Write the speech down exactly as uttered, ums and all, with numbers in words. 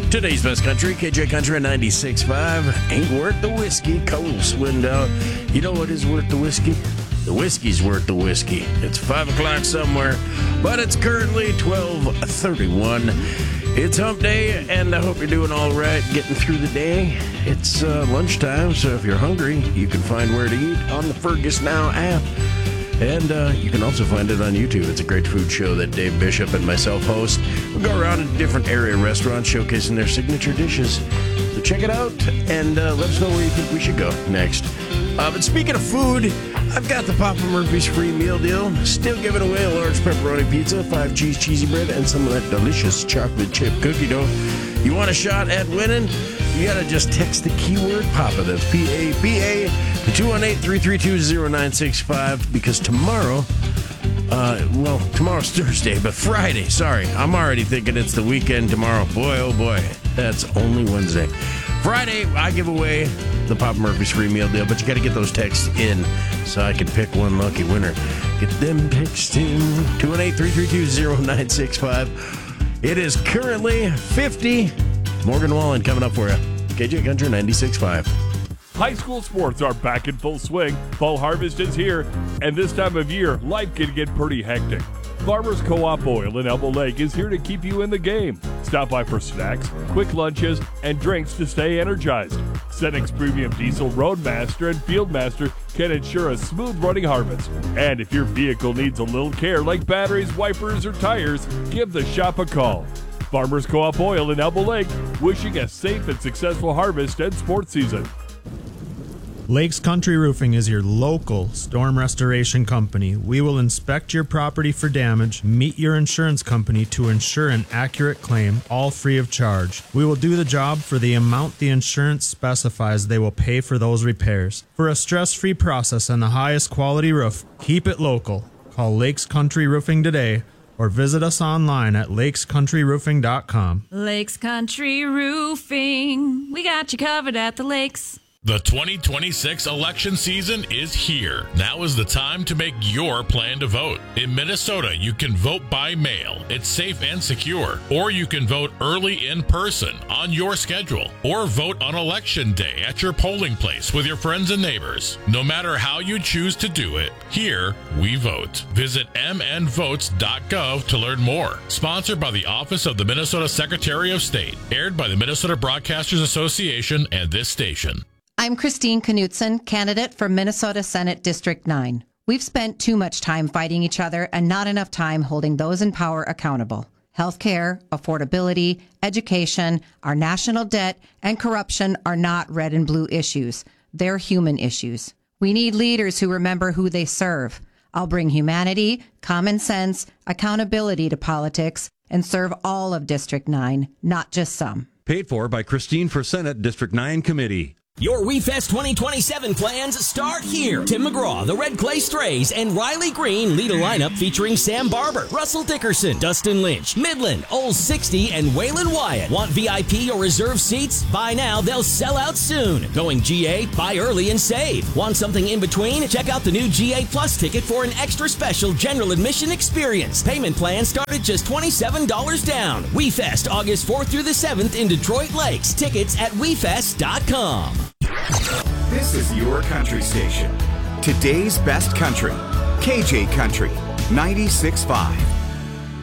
Today's best country, K J Country ninety-six point five. Ain't worth the whiskey. Cole Swindell. You know what is worth the whiskey? The whiskey's worth the whiskey. It's five o'clock somewhere, but it's currently twelve thirty-one. It's hump day, and I hope you're doing all right getting through the day. It's uh, lunchtime, so if you're hungry, you can find where to eat on the Fergus Now app. And uh, you can also find it on YouTube. It's a great food show that Dave Bishop and myself host. We go around to different area restaurants showcasing their signature dishes. So check it out and uh, let us know where you think we should go next. Uh, but speaking of food, I've got the Papa Murphy's free meal deal. Still giving away a large pepperoni pizza, five cheese cheesy bread, and some of that delicious chocolate chip cookie dough. You want a shot at winning? You got to just text the keyword Papa. That's P A P A to two one eight, three three two, zero nine six five, because tomorrow, uh, well, tomorrow's Thursday, but Friday, sorry. I'm already thinking it's the weekend tomorrow. Boy, oh boy, that's only Wednesday. Friday, I give away the Papa Murphy's free meal deal, but you got to get those texts in so I can pick one lucky winner. Get them texts in. two one eight, three three two, zero nine six five. It is currently fifty. Morgan Wallen coming up for you. K J Country ninety-six point five. High school sports are back in full swing. Fall harvest is here, and this time of year, life can get pretty hectic. Farmers Co-op Oil in Elbow Lake is here to keep you in the game. Stop by for snacks, quick lunches, and drinks to stay energized. Cenex Premium Diesel Roadmaster and Fieldmaster can ensure a smooth running harvest. And if your vehicle needs a little care like batteries, wipers, or tires, give the shop a call. Farmers Co-op Oil in Elbow Lake, wishing a safe and successful harvest and sports season. Lakes Country Roofing is your local storm restoration company. We will inspect your property for damage, meet your insurance company to ensure an accurate claim, all free of charge. We will do the job for the amount the insurance specifies they will pay for those repairs. For a stress-free process and the highest quality roof, keep it local. Call Lakes Country Roofing today, or visit us online at lakes country roofing dot com. Lakes Country Roofing. We got you covered at the lakes. The twenty twenty-six election season is here. Now is the time to make your plan to vote. In Minnesota, you can vote by mail. It's safe and secure. Or you can vote early in person on your schedule. Or vote on election day at your polling place with your friends and neighbors. No matter how you choose to do it, here we vote. Visit m n votes dot gov to learn more. Sponsored by the Office of the Minnesota Secretary of State. Aired by the Minnesota Broadcasters Association and this station. I'm Christine Knutson, candidate for Minnesota Senate District nine. We've spent too much time fighting each other and not enough time holding those in power accountable. Healthcare, affordability, education, our national debt, and corruption are not red and blue issues. They're human issues. We need leaders who remember who they serve. I'll bring humanity, common sense, accountability to politics, and serve all of District nine, not just some. Paid for by Christine for Senate District nine Committee. Your WeFest twenty twenty-seven plans start here. Tim McGraw, the Red Clay Strays, and Riley Green lead a lineup featuring Sam Barber, Russell Dickerson, Dustin Lynch, Midland, Old sixty, and Waylon Wyatt. Want V I P or reserve seats? Buy now, they'll sell out soon. Going G A? Buy early and save. Want something in between? Check out the new G A Plus ticket for an extra special general admission experience. Payment plans start at just twenty-seven dollars down. WeFest, August fourth through the seventh in Detroit Lakes. Tickets at we fest dot com. This is your country station. Today's best country. K J Country ninety-six point five.